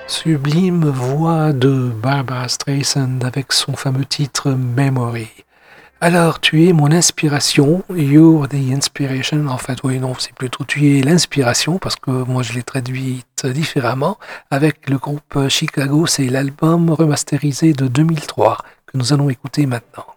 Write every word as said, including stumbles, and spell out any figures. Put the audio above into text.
Sublime voix de Barbra Streisand avec son fameux titre Memory. Alors, tu es mon inspiration, you're the inspiration. En fait, oui, non, c'est plutôt tu es l'inspiration parce que moi je l'ai traduite différemment. Avec le groupe Chicago, c'est l'album remasterisé de deux mille trois que nous allons écouter maintenant.